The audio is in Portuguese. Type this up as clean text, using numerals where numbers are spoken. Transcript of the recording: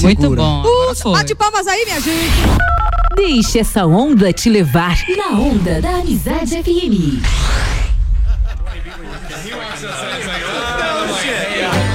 Muito segura. bom. Bate palmas aí, minha gente. Deixe essa onda te levar na onda da Amizade FM.